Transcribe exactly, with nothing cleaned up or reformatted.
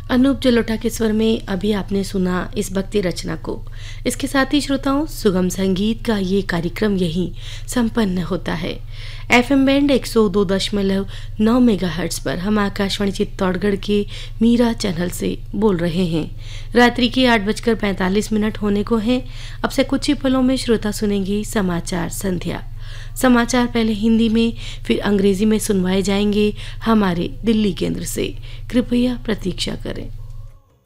अनूप जलोटा के स्वर में अभी आपने सुना इस भक्ति रचना को। इसके साथ ही श्रोताओं, सुगम संगीत का ये कार्यक्रम यहीं संपन्न होता है। एफएम बैंड एक सौ दो दशमलव नौ मेगाहर्ट्ज पर हम आकाशवाणी चित्तौड़गढ़ के मीरा चैनल से बोल रहे हैं। रात्रि के आठ बजकर पैंतालीस मिनट होने को हैं। अब से कुछ ही पलों में श्रोता सुनेंगे समाचार संध्या। समाचार पहले हिंदी में फिर अंग्रेजी में सुनवाए जाएंगे हमारे दिल्ली केंद्र से। कृपया प्रतीक्षा करें।